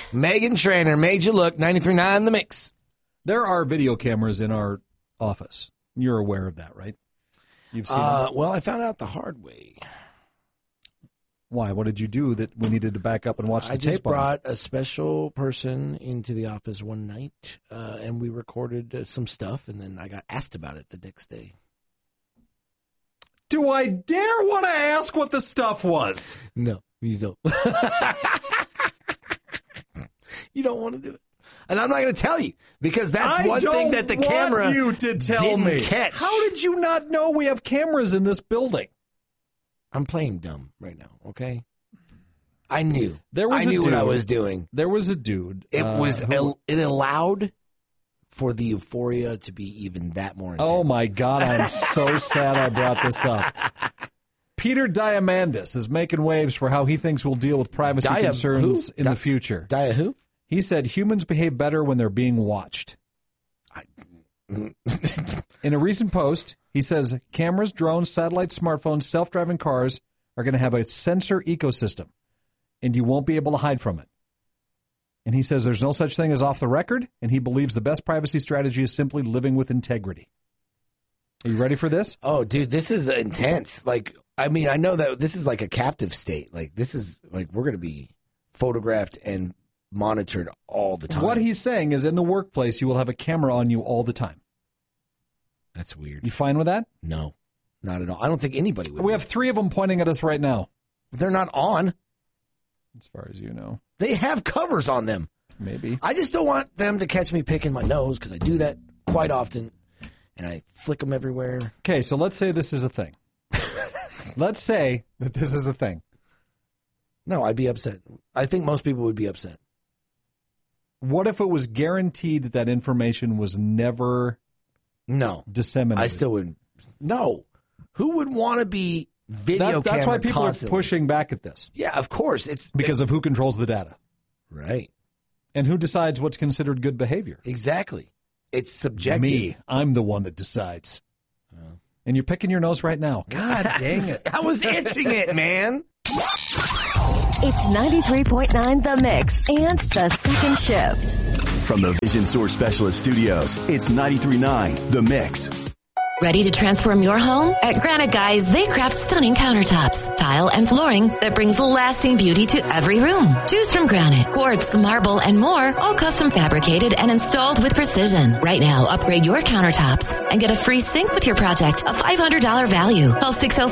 Megan Trainor made you look. 93.9 The Mix. There are video cameras in our office. You're aware of that, right? You've seen them? Well, I found out the hard way. Why? What did you do that we needed to back up and watch the tape on? I just brought a special person into the office one night, and we recorded some stuff, and then I got asked about it the next day. Do I dare want to ask what the stuff was? No, you don't. You don't want to do it. And I'm not going to tell you, because that's one thing that the camera you to tell didn't me. catch. How did you not know we have cameras in this building? I'm playing dumb right now, okay? I knew. I knew what I was doing. There was a dude. It allowed for the euphoria to be even that more intense. Oh, my God. I'm so sad I brought this up. Peter Diamandis is making waves for how he thinks we'll deal with privacy concerns in the future. Who? He said humans behave better when they're being watched. In a recent post, he says cameras, drones, satellites, smartphones, self-driving cars are going to have a sensor ecosystem, and you won't be able to hide from it. And he says there's no such thing as off the record, and he believes the best privacy strategy is simply living with integrity. Are you ready for this? Oh, dude, this is intense. I know that this is like a captive state. This is like we're going to be photographed and monitored all the time. What he's saying is in the workplace, you will have a camera on you all the time. That's weird. You fine with that? No, not at all. I don't think anybody would. We have 3 of them pointing at us right now. They're not on. As far as you know. They have covers on them. Maybe. I just don't want them to catch me picking my nose, because I do that quite often, and I flick them everywhere. Okay, so let's say this is a thing. Let's say that this is a thing. No, I'd be upset. I think most people would be upset. What if it was guaranteed that that information was never disseminated? I still wouldn't. No. Who would want to be video camera That's why people constantly are pushing back at this. Yeah, of course. It's because of who controls the data. Right. And who decides what's considered good behavior. Exactly. It's subjective. Me. I'm the one that decides. And you're picking your nose right now. God dang it. I was itching it, man. It's 93.9 The Mix and The Second Shift. From the Vision Source Specialist Studios, it's 93.9 The Mix. Ready to transform your home? At Granite Guys, they craft stunning countertops, tile, and flooring that brings lasting beauty to every room. Choose from granite, quartz, marble, and more, all custom fabricated and installed with precision. Right now, upgrade your countertops and get a free sink with your project, a $500 value. Call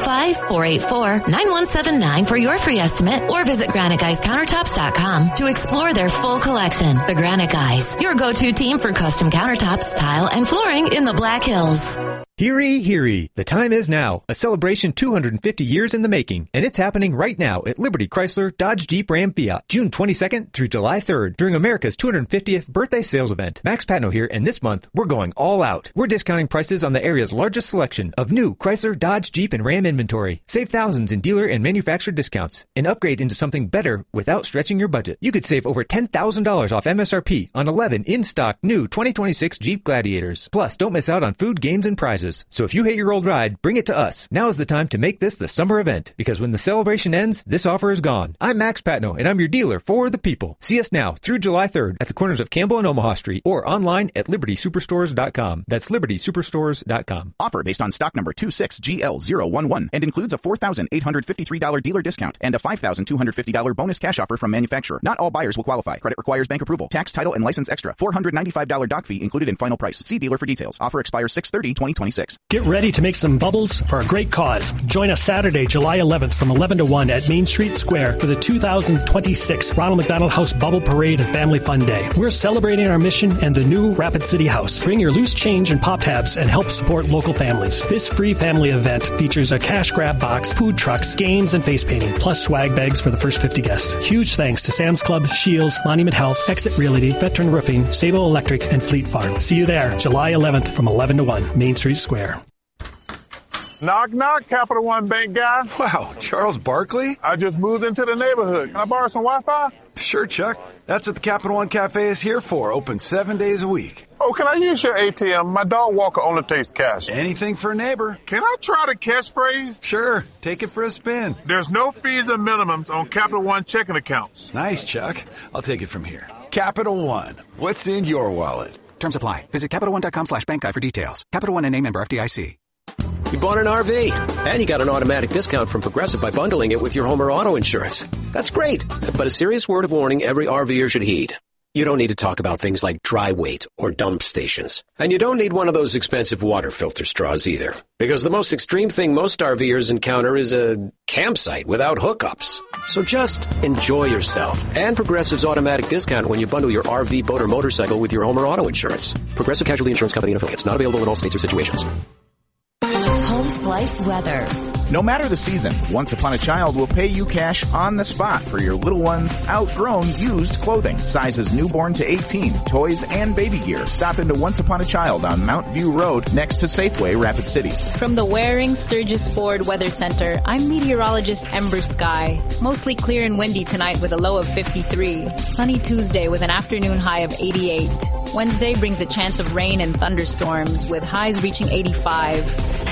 605-484-9179 for your free estimate, or visit GraniteGuysCountertops.com to explore their full collection. The Granite Guys, your go-to team for custom countertops, tile, and flooring in the Black Hills. Heary, heary. The time is now. A celebration 250 years in the making, and it's happening right now at Liberty Chrysler, Dodge, Jeep, Ram, Fiat, June 22nd through July 3rd during America's 250th birthday sales event. Max Patno here, and this month, we're going all out. We're discounting prices on the area's largest selection of new Chrysler, Dodge, Jeep, and Ram inventory. Save thousands in dealer and manufacturer discounts and upgrade into something better without stretching your budget. You could save over $10,000 off MSRP on 11 in-stock new 2026 Jeep Gladiators. Plus, don't miss out on food, games, and prizes. So if you hate your old ride, bring it to us. Now is the time to make this the summer event, because when the celebration ends, this offer is gone. I'm Max Patno, and I'm your dealer for the people. See us now through July 3rd at the corners of Campbell and Omaha Street, or online at LibertySuperstores.com. That's LibertySuperstores.com. Offer based on stock number 26GL011 and includes a $4,853 dealer discount and a $5,250 bonus cash offer from manufacturer. Not all buyers will qualify. Credit requires bank approval. Tax, title, and license extra. $495 doc fee included in final price. See dealer for details. Offer expires 6/30/2026. Get ready to make some bubbles for a great cause. Join us Saturday, July 11th from 11 to 1 at Main Street Square for the 2026 Ronald McDonald House Bubble Parade and Family Fun Day. We're celebrating our mission and the new Rapid City House. Bring your loose change and pop tabs and help support local families. This free family event features a cash grab box, food trucks, games, and face painting, plus swag bags for the first 50 guests. Huge thanks to Sam's Club, Shields, Monument Health, Exit Realty, Veteran Roofing, Sabo Electric, and Fleet Farm. See you there, July 11th from 11 to 1, Main Street Square. Knock, knock, Capital One Bank guy. Wow, Charles Barkley? I just moved into the neighborhood. Can I borrow some Wi-Fi? Sure. Sure, Chuck. That's what the Capital One Cafe is here for. Open 7 days a week. Oh, can I use your ATM? My dog walker only takes cash. Anything for a neighbor. Can I try the catchphrase? Sure. Take it for a spin. There's no fees and minimums on Capital One checking accounts. Nice, Chuck. I'll take it from here. Capital One. What's in your wallet? Terms apply. Visit CapitalOne.com/bankguide for details. Capital One and a member FDIC. You bought an RV, and you got an automatic discount from Progressive by bundling it with your home or auto insurance. That's great, but a serious word of warning every RVer should heed. You don't need to talk about things like dry weight or dump stations. And you don't need one of those expensive water filter straws either. Because the most extreme thing most RVers encounter is a campsite without hookups. So just enjoy yourself and Progressive's automatic discount when you bundle your RV, boat, or motorcycle with your home or auto insurance. Progressive Casualty Insurance Company and affiliates. Not available in all states or situations. Home Slice weather. No matter the season, Once Upon a Child will pay you cash on the spot for your little one's outgrown used clothing. Sizes newborn to 18, toys and baby gear. Stop into Once Upon a Child on Mount View Road next to Safeway Rapid City. From the Waring Sturgis Ford Weather Center, I'm meteorologist Ember Sky. Mostly clear and windy tonight with a low of 53. Sunny Tuesday with an afternoon high of 88. Wednesday brings a chance of rain and thunderstorms with highs reaching 85.